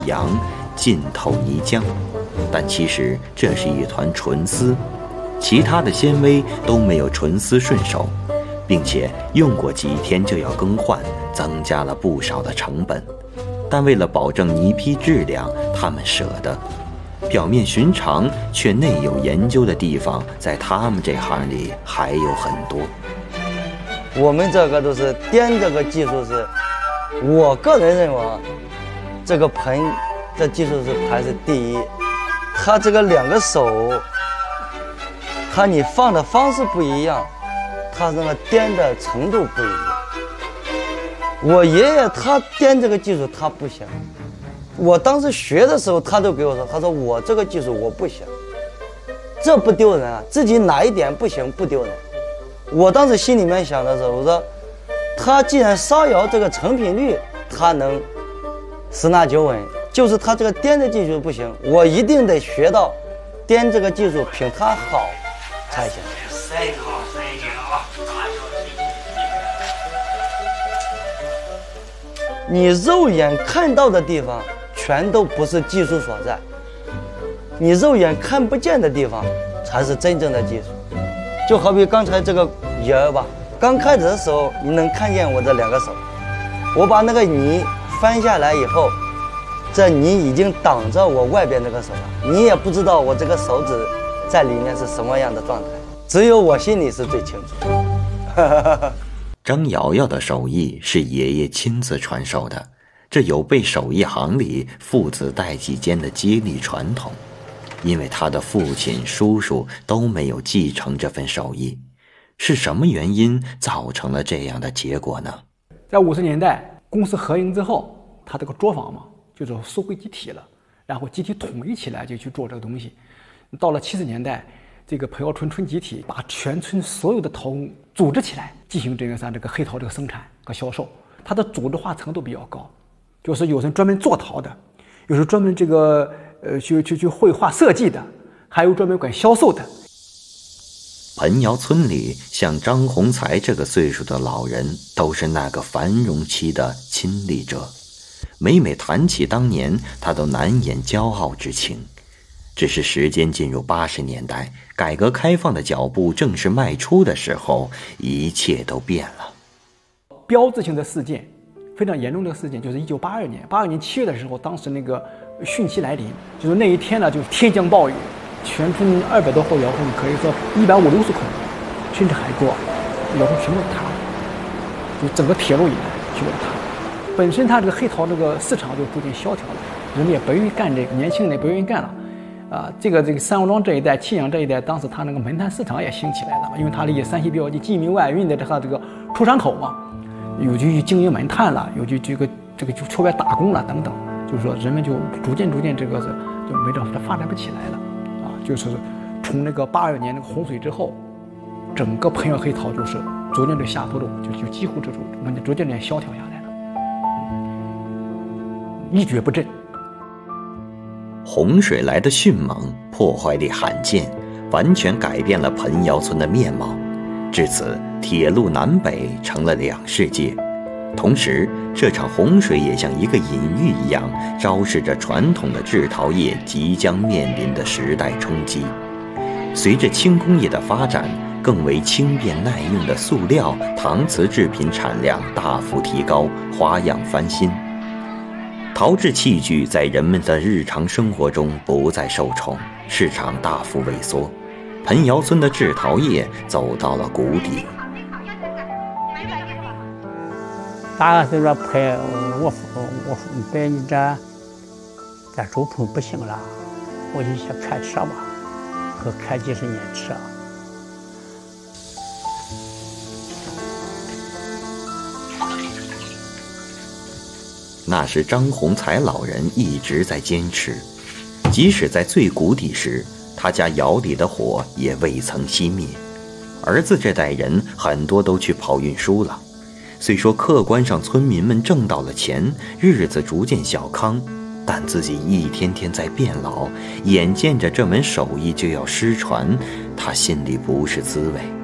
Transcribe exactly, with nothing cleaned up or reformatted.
阳浸透泥浆，但其实这是一团纯丝，其他的纤维都没有纯丝顺手，并且用过几天就要更换，增加了不少的成本。但为了保证泥坯质量，他们舍得。表面寻常却内有研究的地方，在他们这行里还有很多。 我们这个都是颠这个技术是，我个人认为这个盆这技术是排是第一。它这个两个手，它你放的方式不一样，它那个颠的程度不一样。我爷爷他颠这个技术他不行，我当时学的时候他都给我说，他说我这个技术我不行，这不丢人啊，自己哪一点不行不丢人。我当时心里面想的时候，我说他既然烧窑这个成品率他能十拿九稳，就是他这个颠的技术不行，我一定得学到颠这个技术比他好才行。你肉眼看到的地方全都不是技术所在，你肉眼看不见的地方才是真正的技术。就好比刚才这个泥儿吧，刚开始的时候你能看见我这两个手，我把那个泥翻下来以后，这泥已经挡着我外边这个手了，你也不知道我这个手指在里面是什么样的状态，只有我心里是最清楚。 张瑶瑶的手艺是爷爷亲自传授的，这有悖手艺行里父子代际间的接力传统，因为他的父亲叔叔都没有继承这份手艺。是什么原因造成了这样的结果呢？ 在五十年代公司合营之后，他这个作坊嘛就是收归集体了，然后集体统一起来就去做这个东西。到了七十年代，这个彭窑村村集体把全村所有的陶工组织起来，进行这个像这个黑陶这个生产和销售。它的组织化程度比较高，就是有人专门做陶的，有人专门这个呃去去去绘画设计的，还有专门管销售的。 彭窑村里像张宏才这个岁数的老人，都是那个繁荣期的亲历者。每每谈起当年，他都难掩骄傲之情。只是时间进入八十年代，改革开放的脚步正式迈出的时候，一切都变了。 标志性的事件，非常严重的事件，就是一九八二年，八二年七月的时候，当时那个汛期来临，就是那一天呢，就是天降暴雨，全村二百多户窑洞，可以说一百五六十孔，甚至还多，窑洞全部塌了，就整个铁路以来全部塌了。本身它这个黑陶这个市场就逐渐萧条了，人们也不愿意干这个，年轻人也不愿意干了。啊，这个这个三王庄这一带、沁阳这一带，当时它那个煤炭市场也兴起来了嘛，因为它离山西比较近，晋民外运的它这个出山口嘛，有去经营煤炭了，有去这个这个就出外打工了等等，就是说人们就逐渐逐渐这个是就煤厂它发展不起来了，啊，就是从那个八二年那个洪水之后，整个彭窑黑陶就是逐渐的下坡路，就就几乎这种逐渐的萧条下来了，嗯、一蹶不振。 洪水来的迅猛，破坏力罕见，完全改变了彭窑村的面貌。至此，铁路南北成了两世界。同时，这场洪水也像一个隐喻一样，昭示着传统的制陶业即将面临的时代冲击。随着轻工业的发展，更为轻便耐用的塑料、搪瓷制品产量大幅提高，花样翻新。陶制器具在人们的日常生活中不再受宠，市场大幅萎缩，彭窑村的制陶业走到了谷底。 大概是说拍我我摆你这这周棚不行了，我就想开车吧，和开几十年车。 那是张宏才老人一直在坚持，即使在最谷底时，他家窑里的火也未曾熄灭。儿子这代人很多都去跑运输了，虽说客观上村民们挣到了钱，日子逐渐小康，但自己一天天在变老，眼见着这门手艺就要失传，他心里不是滋味。